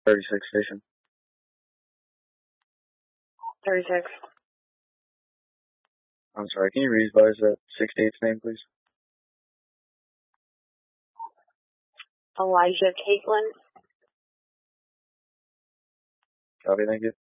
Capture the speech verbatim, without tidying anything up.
thirty-six station. thirty-six. I'm sorry, can you re-advise that sixty-eight's name, please? Elijah Caitlin. Copy, thank you.